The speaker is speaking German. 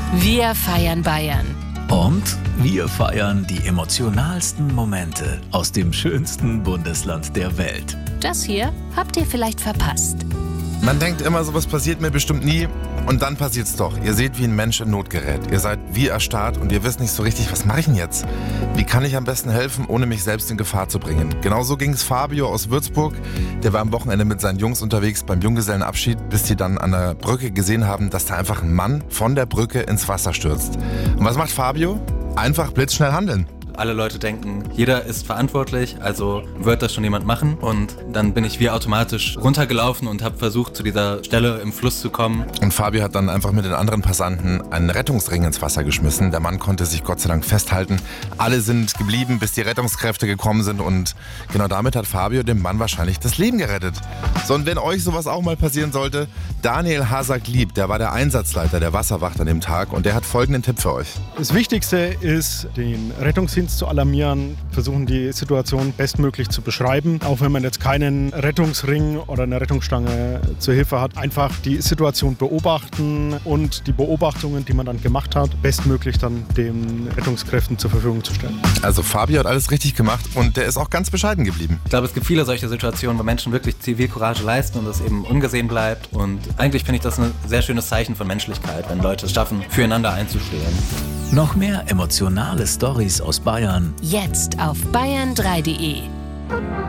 Wir feiern Bayern. Und wir feiern die emotionalsten Momente aus dem schönsten Bundesland der Welt. Das hier habt ihr vielleicht verpasst. Man denkt immer, sowas passiert mir bestimmt nie. Und dann passiert's doch. Ihr seht, wie ein Mensch in Not gerät. Ihr seid wie erstarrt und ihr wisst nicht so richtig, was mache ich denn jetzt? Wie kann ich am besten helfen, ohne mich selbst in Gefahr zu bringen? Genauso ging's Fabio aus Würzburg. Der war am Wochenende mit seinen Jungs unterwegs beim Junggesellenabschied, bis sie dann an der Brücke gesehen haben, dass da einfach ein Mann von der Brücke ins Wasser stürzt. Und was macht Fabio? Einfach blitzschnell handeln. Alle Leute denken, jeder ist verantwortlich, also wird das schon jemand machen. Und dann bin ich wie automatisch runtergelaufen und habe versucht, zu dieser Stelle im Fluss zu kommen. Und Fabio hat dann einfach mit den anderen Passanten einen Rettungsring ins Wasser geschmissen. Der Mann konnte sich Gott sei Dank festhalten. Alle sind geblieben, bis die Rettungskräfte gekommen sind. Und genau damit hat Fabio dem Mann wahrscheinlich das Leben gerettet. So, und wenn euch sowas auch mal passieren sollte, Daniel Hasak-Lieb, der war der Einsatzleiter der Wasserwacht an dem Tag. Und der hat folgenden Tipp für euch. Das Wichtigste ist, den Rettungsdienst zu alarmieren, versuchen die Situation bestmöglich zu beschreiben. Auch wenn man jetzt keinen Rettungsring oder eine Rettungsstange zur Hilfe hat, einfach die Situation beobachten und die Beobachtungen, die man dann gemacht hat, bestmöglich dann den Rettungskräften zur Verfügung zu stellen. Also Fabio hat alles richtig gemacht und der ist auch ganz bescheiden geblieben. Ich glaube, es gibt viele solche Situationen, wo Menschen wirklich Zivilcourage leisten und das eben ungesehen bleibt. Und eigentlich finde ich das ein sehr schönes Zeichen von Menschlichkeit, wenn Leute es schaffen, füreinander einzustehen. Noch mehr emotionale Storys aus Bayern Jetzt auf bayern3.de.